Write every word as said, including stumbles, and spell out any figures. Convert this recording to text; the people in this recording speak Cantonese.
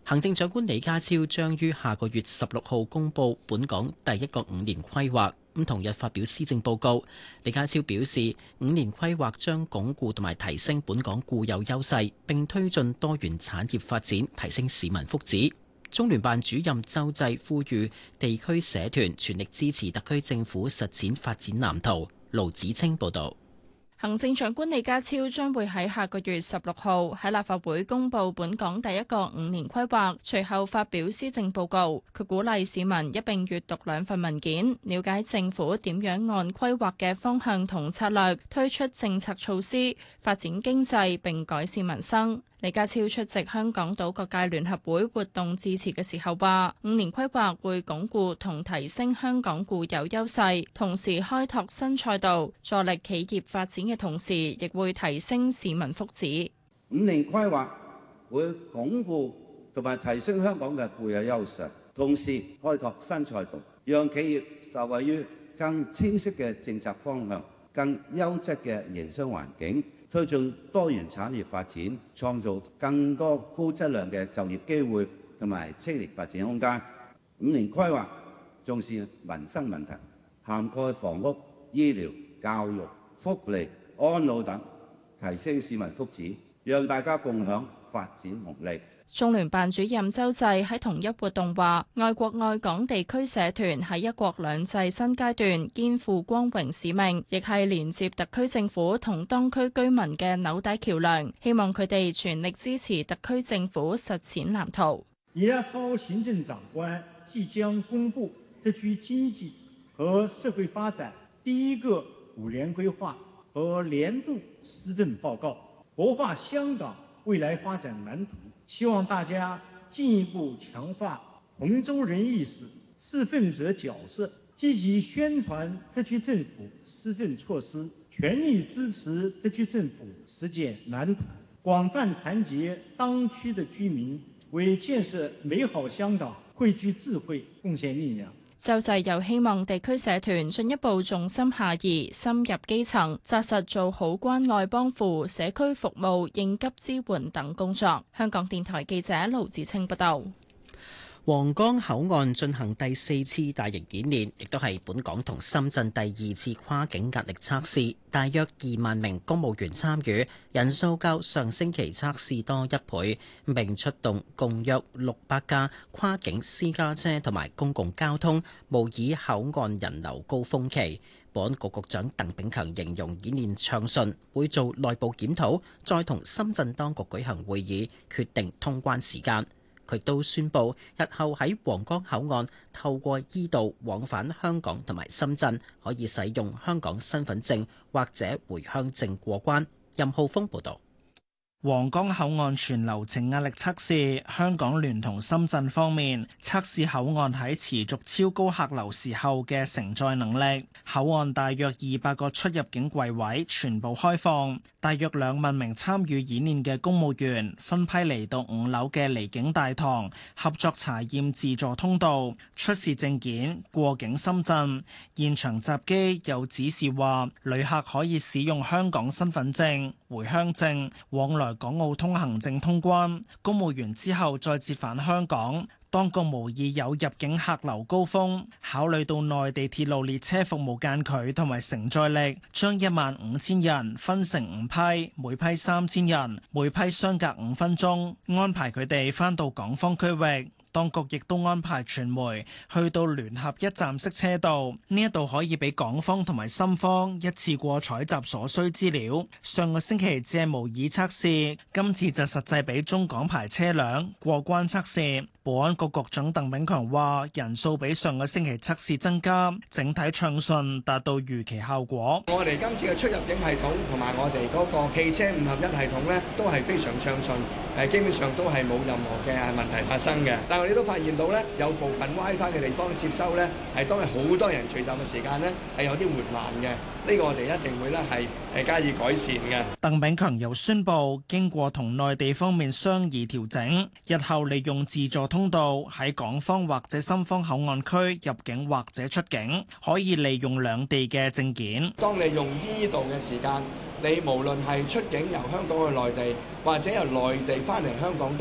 行政長官李家超將於下個月十六號公布本港第一個五年規劃，咁同日發表施政報告。李家超表示，五年規劃將鞏固同埋提升本港固有優勢，並推進多元產業發展，提升市民福祉。中聯辦主任周濟呼籲地區社團全力支持特區政府實踐發展藍圖。盧子清報導。 行政長官李家超將會喺下個月十六號喺立法會公布本港第一個五年規劃，隨後發表施政報告。佢鼓勵市民一並閱讀兩份文件，了解政府點樣按規劃嘅方向同策略推出政策措施，發展經濟並改善民生。李家超出席香港島各界聯合會活動致辭嘅時候話，五年規劃會鞏固同提升香港固有優勢，同時開拓新賽道，助力企業發展嘅同時，亦會提升市民福祉。 五年規劃會鞏固同埋提升香港嘅固有優勢，同時開拓新賽道，讓企業受惠於更清晰嘅政策方向、更優質嘅營商環境，推進多元產業發展，創造更多高質量嘅就業機會同埋青年發展空間。五年規劃重視民生問題，涵蓋房屋、醫療、教育、福利、安老等，提升市民福祉，讓大家共享發展紅利。 中聯辦主任周濟喺同一活動話，愛國愛港地區社團喺一國兩制新階段肩負光榮使命，亦係連接特區政府同當區居民嘅紐帶橋樑，希望佢哋全力支持特區政府實踐藍圖。 一號行政長官即將公布特區經濟和社會發展第一個五年規劃和年度施政報告，擘畫香港未來發展藍圖。希望大家進一步強化同州人意識、示範者角色，積極宣傳特區政府施政措施，全力支持特區政府實踐藍圖，廣泛團結當區的居民，為建設美好香港匯聚智慧、貢獻力量。 周濟又希望地區社團進一步重心下移，深入基層，紮實做好關愛幫扶、社區服務、應急支援等工作。香港電台記者盧子清報道。 皇崗口岸進行第四次大型演練，亦都係本港同深圳第二次跨境壓力測試，大約二萬名公務員參與，人數較上星期測試多一倍，並出動共約六百架跨境私家車同埋公共交通，模擬口岸人流高峰期。保安局局長鄧炳強形容演練暢順，會做內部檢討，再同深圳當局舉行會議，決定通關時間。佢都宣布，日後喺皇崗口岸透過 E 道往返香港同埋深圳，可以使用香港身份證或者回鄉證過關。任浩峰報導。 皇崗口岸全流程壓力測試，香港聯同深圳方面測試口岸喺持續超高客流時候嘅承載能力。口岸大約二百個出入境櫃位全部開放，大約兩萬名參與演練嘅公務員分批嚟到五樓嘅離境大堂合作查驗自助通道，出示證件過境深圳。現場閘機有指示話，旅客可以使用香港身份證、回鄉證往來港澳通行證通關，公務員之後再折返香港。當局模擬有入境客流高峰，考慮到內地鐵路列車服務間距同埋承載力，將一萬五千人分成五批，每批三千人，每批相隔五分鐘，安排佢哋返到港方區域。當局亦都安排傳媒去到聯合一站式車道，呢一度可以俾港方同埋深方一次過採集所需資料。上個星期只係模擬測試，今次就實際俾中港牌車輛過關測試。保安局局長鄧炳強話：人數比上個星期測試增加，整體暢順，達到預期效果。 我哋今次嘅出入境系統同埋我哋嗰個汽車五合一系統呢，都係非常暢順，誒基本上都係冇任何嘅問題發生嘅。但係我哋都發現到呢，有部分 WiFi 嘅地方接收呢，係當係好多人聚集嘅時間呢，係有啲緩慢嘅。呢個我哋一定會呢係誒加以改善嘅。 鄧炳強又宣布，經過同內地方面商議調整，日後利用自助通道喺港方或者深方口岸區入境或者出境，可以利用兩地嘅證件。 當你用 E 道嘅時間，你無論係出境由香港去內地，或者由內地翻嚟香港